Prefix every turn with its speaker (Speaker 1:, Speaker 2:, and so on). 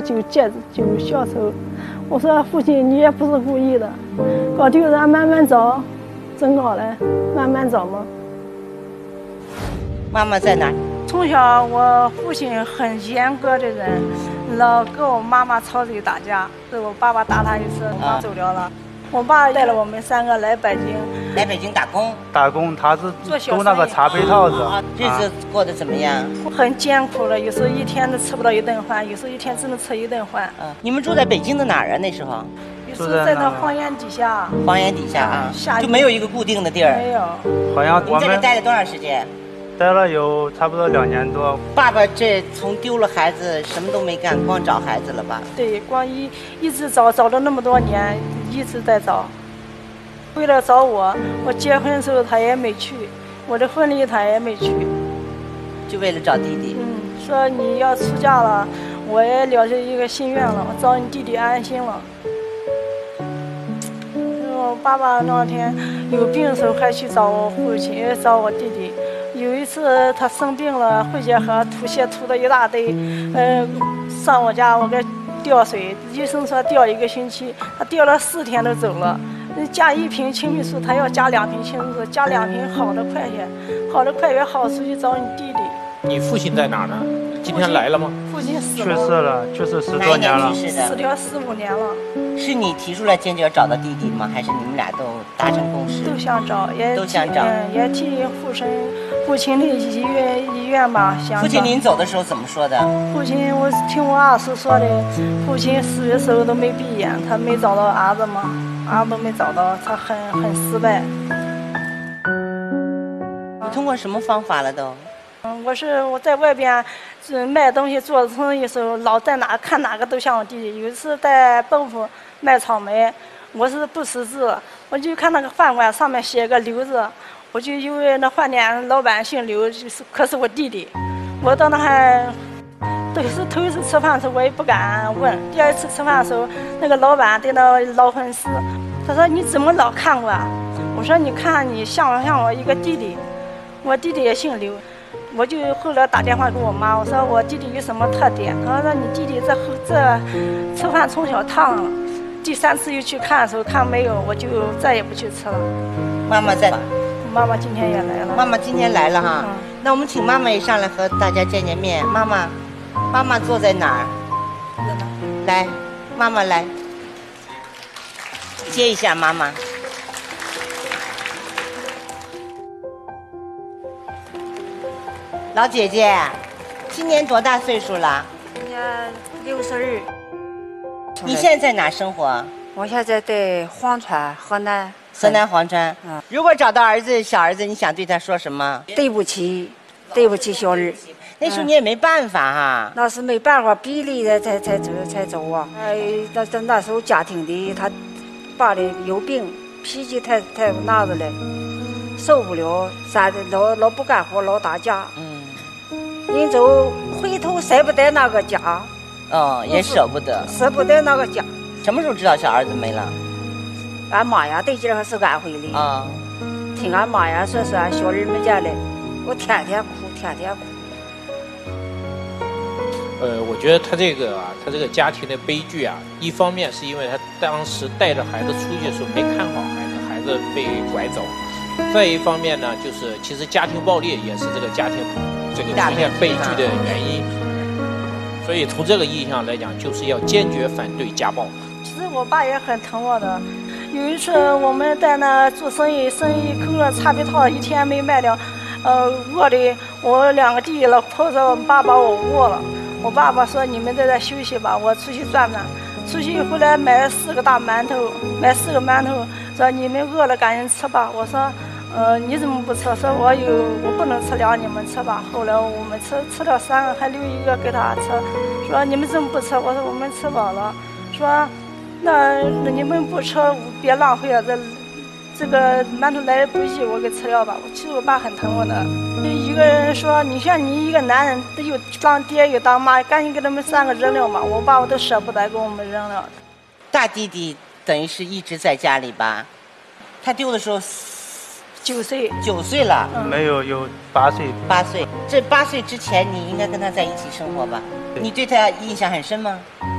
Speaker 1: 就戒指就小手。我说父亲，你也不是故意的，搞丢人慢慢找，真搞嘞，慢慢找嘛。
Speaker 2: 妈妈在哪儿？
Speaker 1: 从小我父亲很严格的人，老跟我妈妈吵嘴打架，是我爸爸打他一次，他走了。我爸带了我们3个来北京，
Speaker 2: 来北京打工。
Speaker 3: 打工，他是做那个茶杯套子。
Speaker 2: 日子过得怎么样？
Speaker 1: 很艰苦了，有时候一天都吃不到1顿饭，有时候一天只能吃1顿饭。
Speaker 2: 你们住在北京的哪儿啊？那时候？
Speaker 1: 就是在那荒原底下。
Speaker 2: 荒原底下啊，就没有一个固定的地儿。
Speaker 1: 没有。
Speaker 3: 好像我们
Speaker 2: 在这待了多长时间？
Speaker 3: 待了有差不多2年多。
Speaker 2: 爸爸这从丢了孩子什么都没干，光找孩子了吧？
Speaker 1: 对，光一直找了那么多年，一直在找。为了找我结婚的时候他也没去，我的婚礼他也没去，
Speaker 2: 就为了找弟弟。
Speaker 1: 说你要出嫁了，我也了却一个心愿了，我找你弟弟安心了。我爸爸那天有病的时候还去找我父亲，也找我弟弟。有一次他生病了，肺结核吐血吐了一大堆，上我家我给吊水，医生说吊1个星期，他吊了4天都走了。加1瓶青霉素，他要加2瓶青霉素，加2瓶好的快些，好的快些好出去找你弟弟。
Speaker 4: 你父亲在哪儿呢？今天来了吗？
Speaker 1: 父亲死了，
Speaker 3: 去世了，就是10多年了，
Speaker 1: 死掉4、5年了。
Speaker 2: 是你提出来坚决要找到弟弟吗？还是你们俩都达成共识？
Speaker 1: 都想找，也
Speaker 2: 都想找，
Speaker 1: 也替父亲的医院吧想找。
Speaker 2: 父亲临走的时候怎么说的？
Speaker 1: 父亲，我听我二叔说的，父亲死的时候都没闭眼，他没找到儿子嘛，儿子都没找到，他很失败。
Speaker 2: 你通过什么方法了都？
Speaker 1: 我在外边卖东西做生意的时候，老在看哪个都像我弟弟。有一次在蚌埠卖草莓，我是不识字，我就看那个饭馆上面写个刘字，我就以为那饭店老板姓刘，可是我弟弟。我到那还都是头一次吃饭的时候，我也不敢问。第2次吃饭的时候，那个老板对那老粉丝，他说你怎么老看我啊？我说你看你像不像我一个弟弟？我弟弟也姓刘。我就后来打电话给我妈，我说我弟弟有什么特点？她说你弟弟这吃饭从小烫了。第3次又去看的时候，看没有，我就再也不去吃了。
Speaker 2: 妈妈在吧？
Speaker 1: 妈妈今天也来了。
Speaker 2: 妈妈今天来了哈。那我们请妈妈也上来和大家见面。妈妈坐在哪儿？来，妈妈来，接一下妈妈。老姐姐，今年多大岁数了？
Speaker 5: 今年62。
Speaker 2: 你现在在哪生活？
Speaker 5: 我现在在黄川，河南。
Speaker 2: 河南黄川。如果找到小儿子，你想对他说什么？
Speaker 5: 对不起，对不起，小儿。
Speaker 2: 那时候你也没办法哈。
Speaker 5: 那是没办法，逼的才走啊。那时候家庭的他爸的有病，脾气太那个了，受不了，老不干活，老打架。人走回头舍不得那个家，
Speaker 2: 也舍不得，
Speaker 5: 舍不得那个家。
Speaker 2: 什么时候知道小儿子没了？
Speaker 5: 俺妈呀，对劲儿是安徽的听俺妈呀说是俺小儿们家的，我天天哭。
Speaker 4: 我觉得他这个家庭的悲剧啊，一方面是因为他当时带着孩子出去的时候没看好孩子被拐走，再一方面呢，就是其实家庭暴力也是这个家庭出现悲剧的原因。所以从这个意义上来讲，就是要坚决反对家暴。
Speaker 1: 其实我爸也很疼我的。有一次我们在那做生意空了茶杯套，1天没卖掉，饿的我2个弟弟老婆说我爸把我饿了。我爸爸说你们在这休息吧，我出去转转。出去回来买了4个大馒头，说你们饿了赶紧吃吧。我说你怎么不吃？说我不能吃了，你们吃吧。后来我们吃了3个，还留1个给他吃。说你们怎么不吃？我说我们吃饱了。说那你们不吃别浪费了，这个馒头来的不易，我给吃了吧。其实我爸很疼我的。一个人说你像你一个男人又当爹又当妈，赶紧给他们3个扔了嘛。我爸我都舍不得给我们扔了。
Speaker 2: 大弟弟等于是一直在家里吧？他丢的时候
Speaker 1: 9岁。
Speaker 2: 9岁了？
Speaker 3: 没有8岁。
Speaker 2: 8岁，这8岁之前你应该跟他在一起生活吧？你对他印象很深吗？